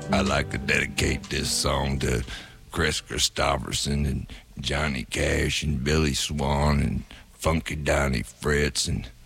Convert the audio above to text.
I'd like to dedicate this song to Chris Christopherson and Johnny Cash and Billy Swan and Funky Donnie Fritz and